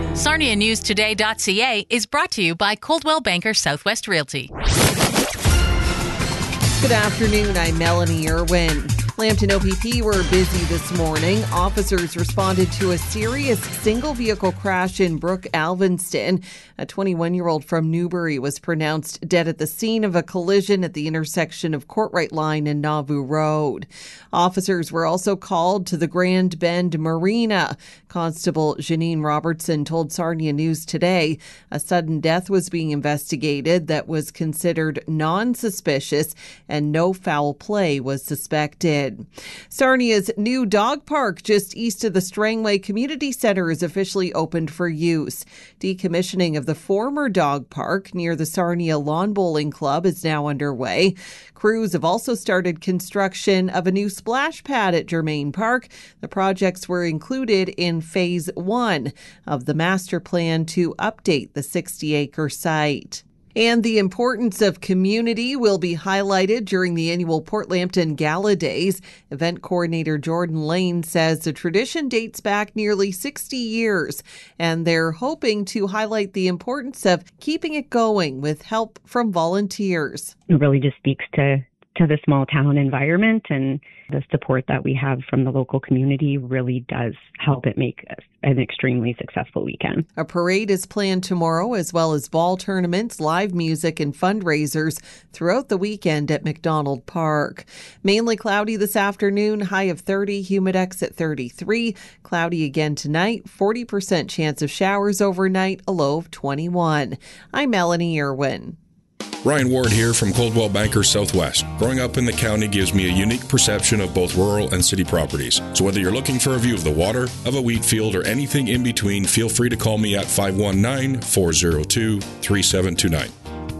SarniaNewsToday.ca is brought to you by Coldwell Banker Southwest Realty. Good afternoon, I'm Melanie Irwin. Lambton OPP were busy this morning. Officers responded to a serious single-vehicle crash in Brook Alvinston. A 21-year-old from Newbury was pronounced dead at the scene of a collision at the intersection of Courtright Line and Nauvoo Road. Officers were also called to the Grand Bend Marina. Constable Janine Robertson told Sarnia News Today a sudden death was being investigated that was considered non-suspicious and no foul play was suspected. Sarnia's new dog park just east of the Strangway Community Center is officially opened for use. Decommissioning of the former dog park near the Sarnia Lawn Bowling Club is now underway. Crews have also started construction of a new splash pad at Germain Park. The projects were included in Phase 1 of the master plan to update the 60-acre site. And the importance of community will be highlighted during the annual Port Lambton Gala Days. Event coordinator Jordan Lane says the tradition dates back nearly 60 years, and they're hoping to highlight the importance of keeping it going with help from volunteers. It really just speaks to the small town environment, and the support that we have from the local community really does help it make an extremely successful weekend. A parade is planned tomorrow, as well as ball tournaments, live music, and fundraisers throughout the weekend at McDonald Park. Mainly cloudy this afternoon, high of 30, humidex at 33. Cloudy again tonight, 40% chance of showers overnight, a low of 21. I'm Melanie Irwin. Ryan Ward here from Coldwell Banker Southwest. Growing up in the county gives me a unique perception of both rural and city properties. So whether you're looking for a view of the water, of a wheat field, or anything in between, feel free to call me at 519-402-3729.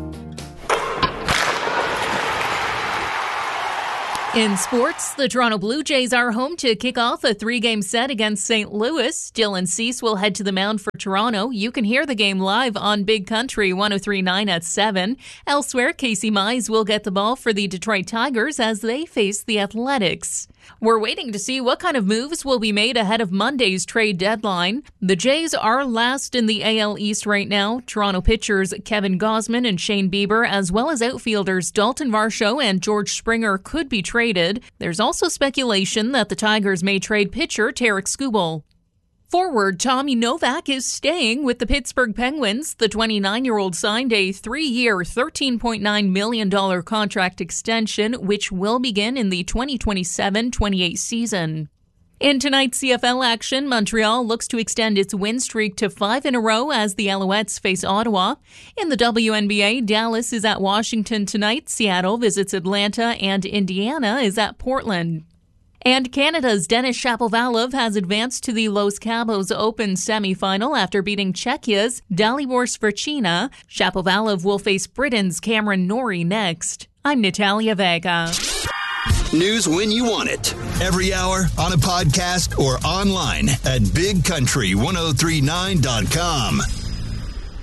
In sports, the Toronto Blue Jays are home to kick off a 3-game set against St. Louis. Dylan Cease will head to the mound for Toronto. You can hear the game live on Big Country 103.9 at 7. Elsewhere, Casey Mize will get the ball for the Detroit Tigers as they face the Athletics. We're waiting to see what kind of moves will be made ahead of Monday's trade deadline. The Jays are last in the AL East right now. Toronto pitchers Kevin Gausman and Shane Bieber, as well as outfielders Dalton Varsho and George Springer, could be traded. There's also speculation that the Tigers may trade pitcher Tarek Skubal. Forward Tommy Novak is staying with the Pittsburgh Penguins. The 29-year-old signed a 3-year, $13.9 million contract extension, which will begin in the 2027-28 season. In tonight's CFL action, Montreal looks to extend its win streak to 5 in a row as the Alouettes face Ottawa. In the WNBA, Dallas is at Washington tonight, Seattle visits Atlanta, and Indiana is at Portland. And Canada's Denis Shapovalov has advanced to the Los Cabos Open semifinal after beating Czechia's Dalibor Svechina. Shapovalov will face Britain's Cameron Norrie next. I'm Natalia Vega. News when you want it. Every hour, on a podcast, or online at bigcountry1039.com.